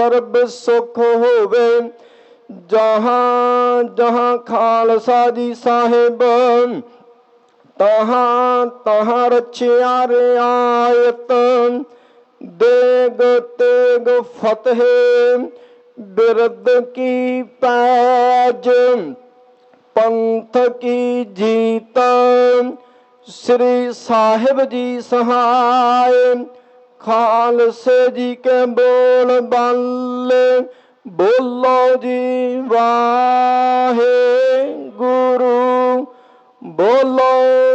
ਸਰਬ ਸੁਖ ਹੋਵੇ। ਜਹਾਂ ਜਹਾਂ ਖਾਲਸਾ ਜੀ ਸਾਹਿਬ, ਤਹਾਂ ਤਹਾਂ ਰਛਿਆ ਰਿਆਇਤ। ਦੇਗ ਤੇਗ ਫਤਿਹ ਬਿਰਦ ਕੀ ਪੈਜ, ਪੰਥ ਕੀ ਜੀਤ। श्री साहिब जी सहाय, खालसे जी के बोल बाले। बोलो जी वाहे गुरु, बोलो